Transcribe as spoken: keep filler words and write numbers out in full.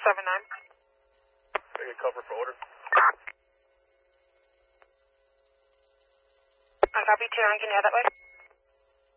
seven nine. I get cover for order. I copy two nine, can you head that way?